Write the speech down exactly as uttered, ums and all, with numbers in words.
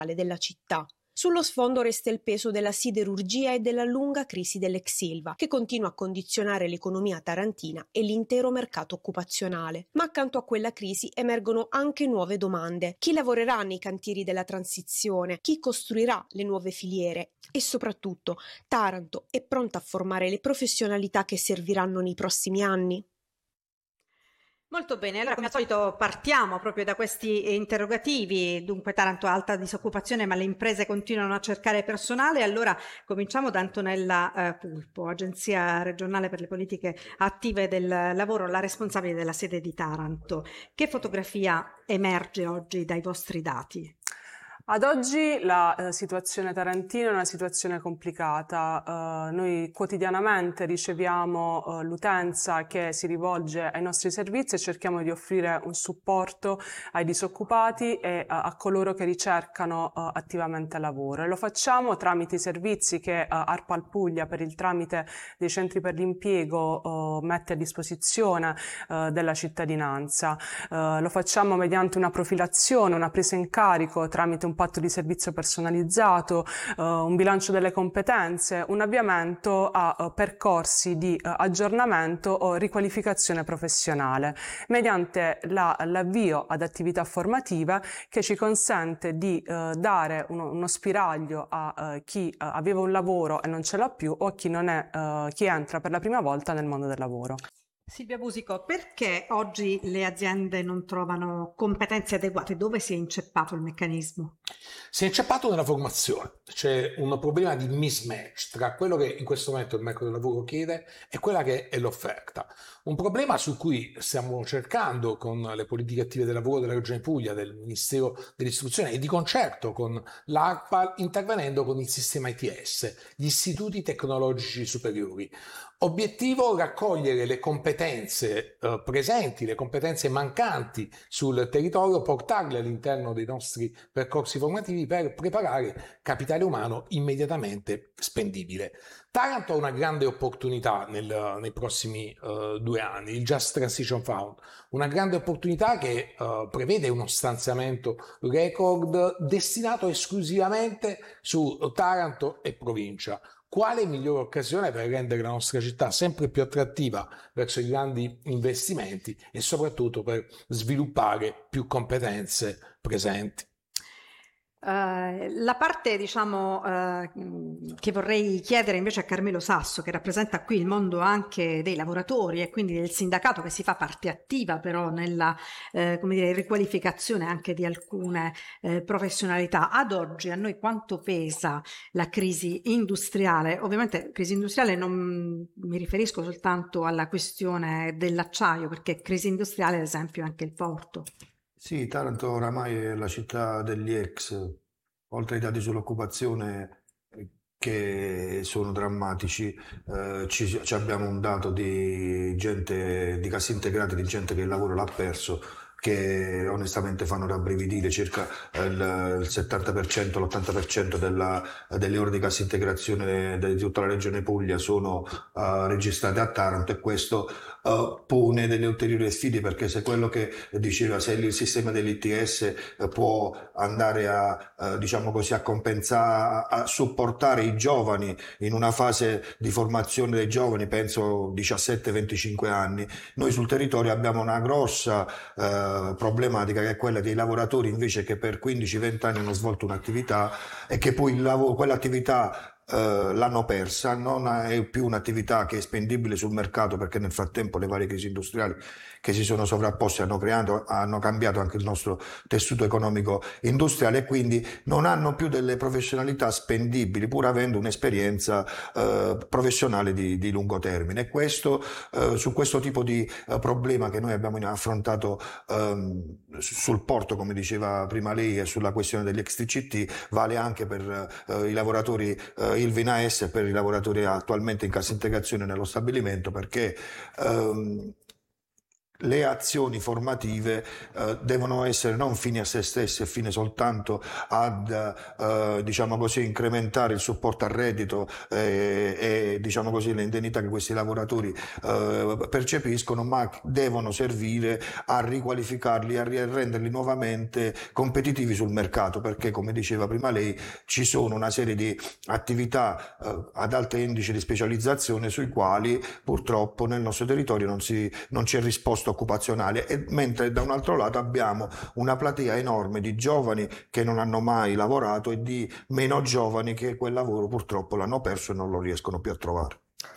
della città. Sullo sfondo resta il peso della siderurgia e della lunga crisi dell'ex Ilva, che continua a condizionare l'economia tarantina e l'intero mercato occupazionale. Ma accanto a quella crisi emergono anche nuove domande. Chi lavorerà nei cantieri della transizione? Chi costruirà le nuove filiere? E soprattutto, Taranto è pronta a formare le professionalità che serviranno nei prossimi anni? Molto bene, allora come al solito partiamo proprio da questi interrogativi. Dunque Taranto ha alta disoccupazione ma le imprese continuano a cercare personale, allora cominciamo da Antonella eh, Pulpo, Agenzia regionale per le politiche attive del lavoro, la responsabile della sede di Taranto. Che fotografia emerge oggi dai vostri dati? Ad oggi la eh, situazione tarantina è una situazione complicata. Uh, noi quotidianamente riceviamo uh, l'utenza che si rivolge ai nostri servizi e cerchiamo di offrire un supporto ai disoccupati e uh, a coloro che ricercano uh, attivamente lavoro. E lo facciamo tramite i servizi che uh, ARPAL Puglia, per il tramite dei centri per l'impiego, uh, mette a disposizione uh, della cittadinanza. Uh, lo facciamo mediante una profilazione, una presa in carico tramite un patto di servizio personalizzato, uh, un bilancio delle competenze, un avviamento a uh, percorsi di uh, aggiornamento o riqualificazione professionale, mediante la, l'avvio ad attività formative che ci consente di uh, dare uno, uno spiraglio a uh, chi uh, aveva un lavoro e non ce l'ha più o a chi non è, uh, chi entra per la prima volta nel mondo del lavoro. Silvia Busico, perché oggi le aziende non trovano competenze adeguate? Dove si è inceppato il meccanismo? Si è inceppato nella formazione. C'è un problema di mismatch tra quello che in questo momento il mercato del lavoro chiede e quella che è l'offerta. Un problema su cui stiamo cercando con le politiche attive del lavoro della Regione Puglia, del Ministero dell'Istruzione e di concerto con l'ARPAL, intervenendo con il sistema I T S, gli istituti tecnologici superiori. Obiettivo: raccogliere le competenze eh, presenti, le competenze mancanti sul territorio, portarle all'interno dei nostri percorsi formativi per preparare capitale umano immediatamente spendibile. Taranto ha una grande opportunità nel, nei prossimi uh, due anni, il Just Transition Fund, una grande opportunità che uh, prevede uno stanziamento record destinato esclusivamente su Taranto e provincia. Quale migliore occasione per rendere la nostra città sempre più attrattiva verso i grandi investimenti e soprattutto per sviluppare più competenze presenti? Uh, la parte, diciamo, uh, che vorrei chiedere invece a Carmelo Sasso, che rappresenta qui il mondo anche dei lavoratori e quindi del sindacato, che si fa parte attiva però nella uh, come dire, riqualificazione anche di alcune uh, professionalità. Ad oggi a noi quanto pesa la crisi industriale? Ovviamente crisi industriale non mi riferisco soltanto alla questione dell'acciaio, perché crisi industriale ad esempio anche il porto. Sì, Taranto oramai è la città degli ex, oltre ai dati sull'occupazione che sono drammatici, eh, ci, ci abbiamo un dato di gente, di cassi integrati, di gente che il lavoro l'ha perso, che onestamente fanno rabbrividire. Circa il, il settanta per cento, l'ottanta per cento della, delle ore di cassa integrazione di tutta la regione Puglia sono uh, registrate a Taranto, e questo uh, pone delle ulteriori sfide, perché se quello che diceva, se il sistema dell'I T S uh, può andare a, uh, diciamo così, a compensare, a supportare i giovani in una fase di formazione dei giovani, penso diciassette venticinque anni, noi sul territorio abbiamo una grossa uh, problematica, che è quella dei lavoratori invece che per quindici venti anni hanno svolto un'attività e che poi il lavoro, quell'attività Uh, l'hanno persa, non è più un'attività che è spendibile sul mercato, perché nel frattempo le varie crisi industriali che si sono sovrapposte hanno creato, hanno cambiato anche il nostro tessuto economico industriale, e quindi non hanno più delle professionalità spendibili pur avendo un'esperienza uh, professionale di, di lungo termine. E questo, uh, su questo tipo di uh, problema che noi abbiamo affrontato um, sul porto, come diceva prima lei, e sulla questione degli ex T C T, vale anche per uh, i lavoratori uh, il V N A S, per i lavoratori attualmente in cassa integrazione nello stabilimento, perché um, le azioni formative eh, devono essere non fini a se stesse, fine soltanto ad eh, diciamo così incrementare il supporto al reddito eh, e diciamo così le indennità che questi lavoratori eh, percepiscono, ma devono servire a riqualificarli, a renderli nuovamente competitivi sul mercato, perché come diceva prima lei ci sono una serie di attività eh, ad alto indice di specializzazione sui quali purtroppo nel nostro territorio non, si, non c'è risposta occupazionale, e mentre da un altro lato abbiamo una platea enorme di giovani che non hanno mai lavorato e di meno giovani che quel lavoro purtroppo l'hanno perso e non lo riescono più a trovare.